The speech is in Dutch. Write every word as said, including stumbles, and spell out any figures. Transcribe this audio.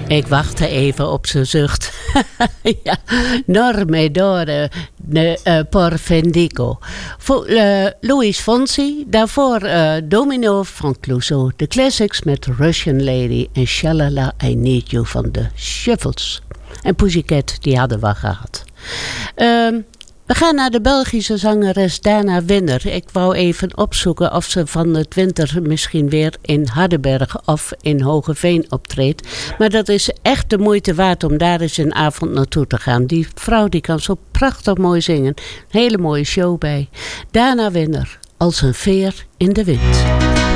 Ik wachtte even op zijn zucht. Ja, Normedore de, uh, por Vendico. Voor uh, Luis Fonsi, daarvoor uh, Domino van Clouseau. De classics met Russian Lady en Shalala I Need You van de Shuffles. En Pussycat, die hadden we gehad. Um, We gaan naar de Belgische zangeres Dana Winner. Ik wou even opzoeken of ze van het winter misschien weer in Hardenberg of in Hogeveen optreedt. Maar dat is echt de moeite waard om daar eens een avond naartoe te gaan. Die vrouw die kan zo prachtig mooi zingen. Een hele mooie show bij. Dana Winner, als een veer in de wind.